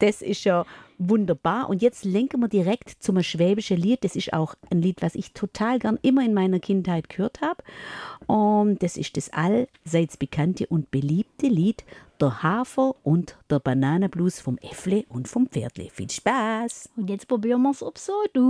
Das ist ja wunderbar. Und jetzt lenken wir direkt zum schwäbischen Lied. Das ist auch ein Lied, was ich total gern immer in meiner Kindheit gehört habe. Und das ist das allseits bekannte und beliebte Lied Der Hafer und der Bananenblues vom Äffle und vom Pferdle. Viel Spaß! Und jetzt probieren wir es, ob so du.